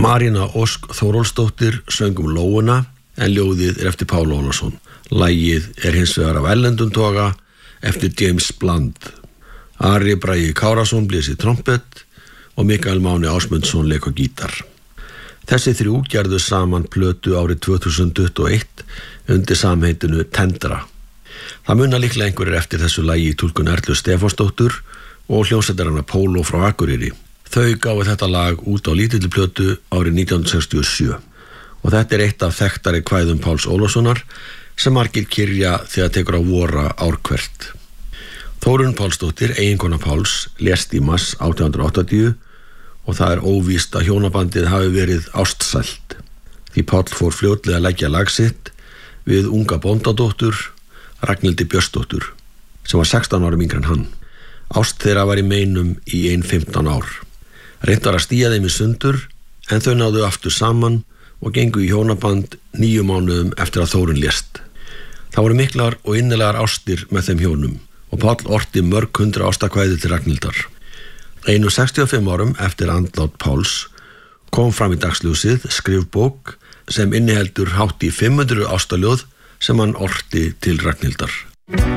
Marína Ósk Þórólfsdóttir söng Lóuna en ljóðið eftir Pál Ólafsson. Lagið hins vegar af erlendum toga eftir James Blunt. Ari Bragi Kárason blés í trompet og Mikael Máni Ásmundsson lék á gítar. Þessi þrjú gerðu saman plötu árið 2021 undir samheitinu Tendra. Það muna líklega einhverjir eftir þessu lagi í túlkun Erlu Stefánsdóttur og hljómsveitarana Póló frá Akureyri. Þau gáfu þetta lag út á lítilli plötu árið 1967 og þetta eitt af þekktari kvæðum Páls Ólafssonar sem margir kyrja þegar tekur á vora ár hvert. Þórunn Pálsdóttir, eiginkona Páls, lést í mars 1880 og það óvíst að hjónabandið hafi verið ástsælt. Því Páll fór fljótlega að leggja lag sitt við unga bóndadóttur, Ragnhildi Björnsdóttur, sem var 16 árum yngri en hann. Ást þeirra var í meinum í 15 ár. Reynt var að stía þeim í sundur, en þau náðu aftur saman og gengu í hjónaband 9 mánuðum eftir að Þórunn lést. Það voru miklar og innilegar ástir með þeim hjónum og Páll orti mörg 100 ástakvæði til Ragnhildar. 65 árum eftir andlát Páls kom fram í dagsljósið skrifbók sem inniheldur hátt í 500 ástaljóð sem hann orti til Ragnhildar.